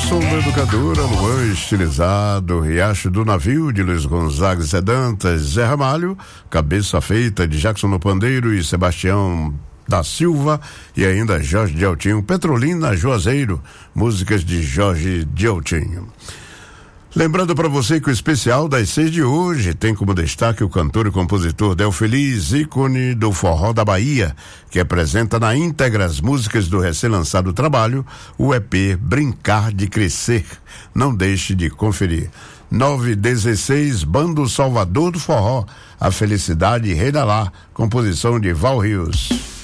som da Educadora, Luan Estilizado, Riacho do Navio, de Luiz Gonzaga e Zé Dantas, Zé Ramalho, Cabeça Feita, de Jackson no Pandeiro e Sebastião da Silva, e ainda Jorge de Altinho, Petrolina, Juazeiro, músicas de Jorge de Altinho. Lembrando para você que o especial das 6 de hoje tem como destaque o cantor e compositor Del Feliz, ícone do forró da Bahia, que apresenta na íntegra as músicas do recém-lançado trabalho, o EP Brincar de Crescer. Não deixe de conferir. 916, Bando Salvador do Forró, A Felicidade Rei da Lá, composição de Val Rios.